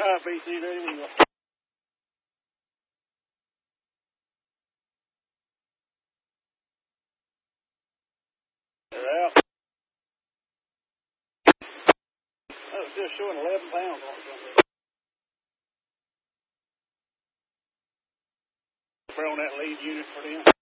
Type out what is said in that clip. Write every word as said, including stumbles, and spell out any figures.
high P C ready when you They're out. That was just showing eleven pounds on something. We're on that lead unit for them.